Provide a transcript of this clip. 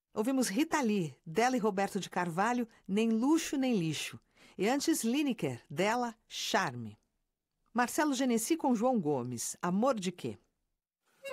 Ouvimos Rita Lee, dela e Roberto de Carvalho, Nem Luxo Nem Lixo. E antes Lineker, dela, Charme. Marcelo Genesi com João Gomes, Amor de Quê?